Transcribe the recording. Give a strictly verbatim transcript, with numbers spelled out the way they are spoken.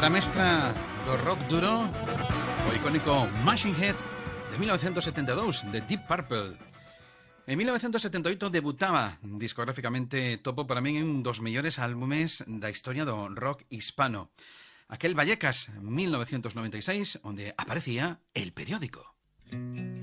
obra mestra do rock duro, o icónico Machine Head de mil novecientos setenta e dous, de Deep Purple. En mil novecientos setenta e oito debutaba discográficamente Topo, para min un dos mellores álbumes da historia do rock hispano. Aquel Vallecas, mil novecientos noventa e seis, onde aparecía El Periódico.